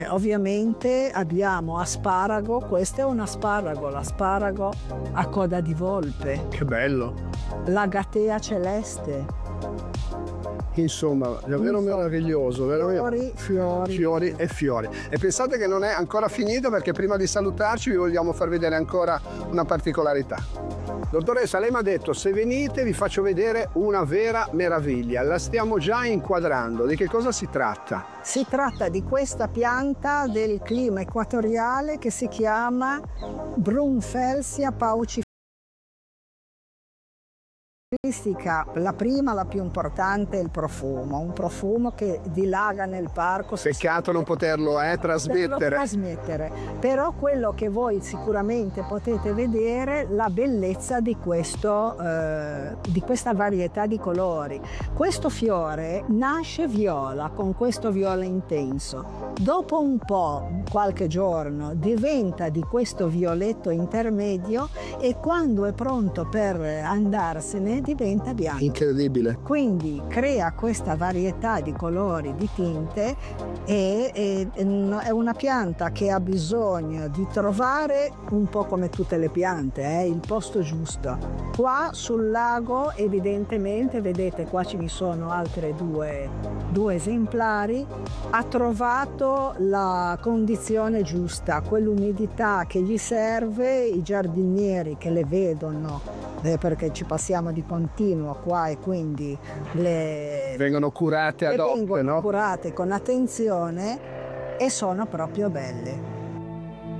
Ovviamente abbiamo asparago, questo è un asparago, l'asparago a coda di volpe, Che bello. l'agatea celeste, Insomma, davvero meraviglioso, veramente. fiori. Fiori e fiori. E pensate che non è ancora finito, perché prima di salutarci vi vogliamo far vedere ancora una particolarità. Dottoressa, lei mi ha detto: se venite vi faccio vedere una vera meraviglia. La stiamo già inquadrando. Di che cosa si tratta? Si tratta di questa pianta del clima equatoriale che si chiama Brunfelsia paucifera. La prima, la più importante, è il profumo, un profumo che dilaga nel parco. Peccato non poterlo trasmettere. Però quello che voi sicuramente potete vedere, la bellezza di questa varietà di colori. Questo fiore nasce viola, con questo viola intenso. Dopo un po', qualche giorno, diventa di questo violetto intermedio e quando è pronto per andarsene diventa bianco. Incredibile. Quindi crea questa varietà di colori, di tinte, e è una pianta che ha bisogno di trovare, un po' come tutte le piante, il posto giusto. Qua sul lago evidentemente, vedete, qua ce ne sono altre due esemplari, ha trovato la condizione giusta, quell'umidità che gli serve. I giardinieri che le vedono, perché ci passiamo di continuo qua, e quindi Vengono curate ad hoc, vengono no? curate con attenzione e sono proprio belle.